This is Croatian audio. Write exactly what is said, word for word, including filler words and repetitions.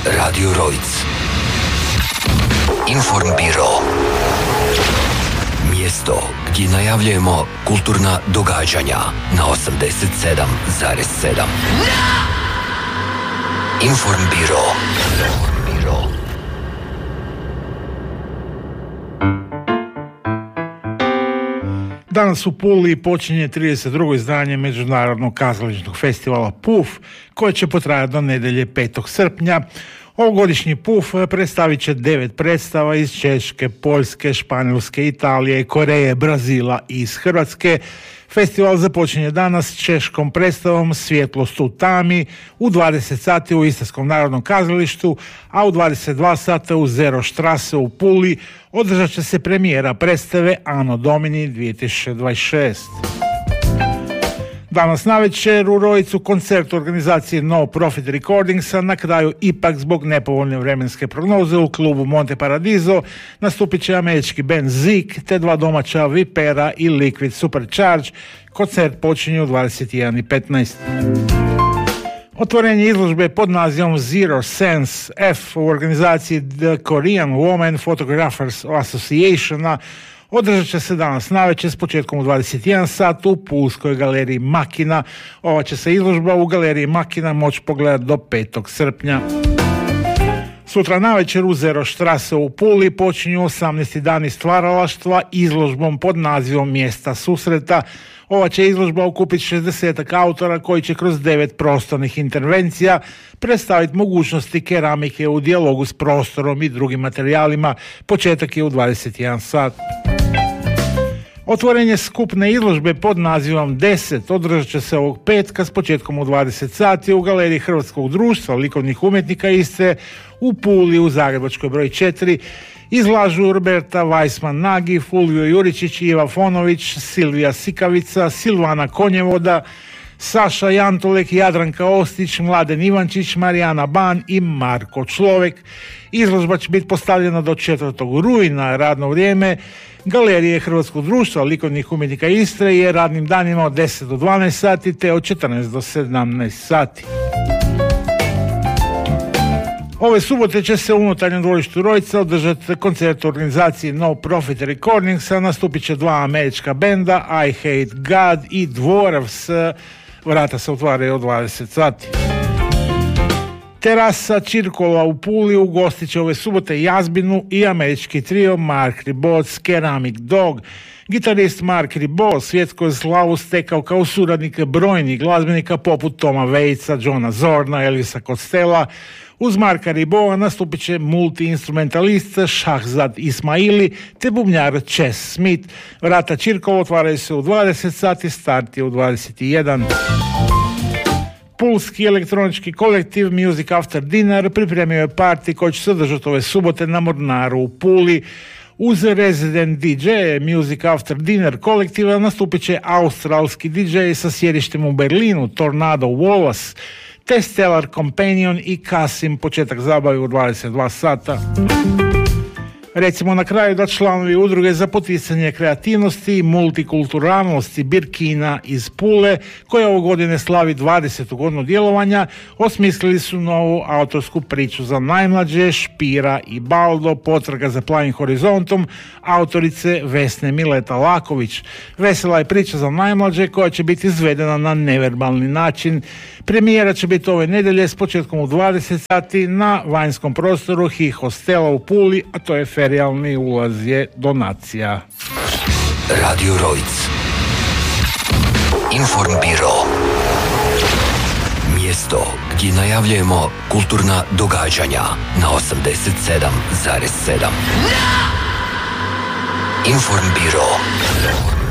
Radio Rojc. Informbiro. Mjesto gdje najavljujemo kulturna događanja na osamdeset sedam zarez sedam. Informbiro. Danas u Puli počinje trideset drugo izdanje Međunarodnog kazališnog festivala P U F, koje će potrajati do nedjelje petog srpnja. Ovogodišnji P U F predstavit će devet predstava iz Češke, Poljske, Španjolske, Italije, Koreje, Brazila i iz Hrvatske. Festival započinje danas češkom predstavom Svjetlost u tami u dvadeset sati u Istarskom narodnom kazalištu, a u dvadeset dva sata u Zero Štrase u Puli održat će se premijera predstave Anno Domini dvije tisuće dvadeset šest. Danas navečer u Rojcu koncert u organizaciji No Profit Recordingsa, na kraju ipak zbog nepovoljne vremenske prognoze u klubu Monte Paradiso nastupit će američki band Zik te dva domaća Vipera i Liquid Supercharge. Koncert počinje u dvadeset jedan i petnaest. Otvorenje izložbe pod nazivom Zero Sense F u organizaciji The Korean Women Photographers Associationa održat će se danas navečer s početkom u dvadeset jedan sat u Pulskoj galeriji Makina. Ova će se izložba u galeriji Makina moći pogledati do petog srpnja. Sutra navečer u Zero Štrase u Puli počinju osamnaesti dani stvaralaštva izložbom pod nazivom Mjesta susreta. Ova će izložba okupiti šezdeset autora koji će kroz devet prostornih intervencija predstaviti mogućnosti keramike u dijalogu s prostorom i drugim materijalima. Početak je u dvadeset jedan sat. Otvorenje skupne izložbe pod nazivom deset održat će se ovog petka s početkom u dvadeset sati u galeriji Hrvatskog društva likovnih umjetnika Istre u Puli u Zagrebačkoj broj četiri. Izlažu Roberta Weissman Nagy, Fulvio Juričić, Iva Fonović, Silvija Sikavica, Silvana Konjevoda, Saša Jantolek, Jadranka Ostić, Mladen Ivančić, Marijana Ban i Marko Človek. Izložba će biti postavljena do četvrtog rujna. Radno vrijeme galerije Hrvatskog društva likovnih umjetnika Istre je radnim danima od deset do dvanaest sati te od četrnaest do sedamnaest sati. Ove subote će se u unutarnjem dvorištu Rojca održati koncert u organizaciji No Profit Recordingsa. Nastupit će dva američka benda, I Hate God i Dvoravs. Vrata se otvaraju od dvadeset sati. Terasa Čirkola u Puli ugostit će ove subote Jazbinu i američki trio Mark Ribot, Ceramic Dog. Gitarist Mark Ribot svjetsku je slavu stekao kao suradnik brojnih glazbenika poput Toma Waitsa, Johna Zorna, Elvisa Costello. Uz Marka Ribova nastupit će multi-instrumentalist Šahzad Ismaili te bubnjar Chess Smith. Vrata Čirkova otvaraju se u dvadeset sati, start je u dvadeset jedan. Pulski elektronički kolektiv Music After Dinner pripremio je party koji će se održati ove subote na Mornaru u Puli. Uz Resident D J Music After Dinner kolektiva nastupit će australski D J sa sjedištem u Berlinu, Tornado Wallace, te Stellar Companion i Kasim. Početak zabave u dvadeset dva sata. Recimo na kraju da članovi udruge za poticanje kreativnosti i multikulturalnosti Birkina iz Pule, koja ovo godine slavi dvadesetu godinu djelovanja, osmislili su novu autorsku priču za najmlađe Špira i Baldo, potraga za plavim horizontom, autorice Vesne Mileta Laković. Vesela je priča za najmlađe koja će biti izvedena na neverbalni način. Premijera će biti ove nedjelje s početkom u dvadeset sati na vanjskom prostoru Hi Hostela u Puli, a to je ferijalni ulaz je donacija. Radio Rojc. Informbiro. Mjesto gdje najavljujemo kulturna događanja na osamdeset sedam zarez sedam. Informbiro.